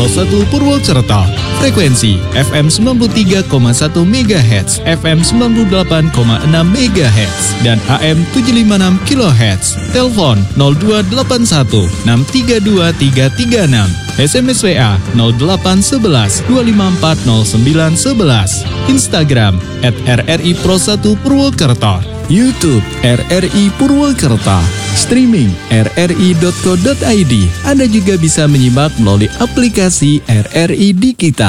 Pro 1 Purwokerto. Frekuensi FM 93,1 MHz, FM 98,6 MHz, dan AM 756 kHz. Telepon 0281 632 336. SMS WA 0811 254 0911. Instagram @RRI Pro 1 Purwokerto. YouTube RRI Purwokerto. Streaming rri.co.id. Anda juga bisa menyimak melalui aplikasi RRI di kita.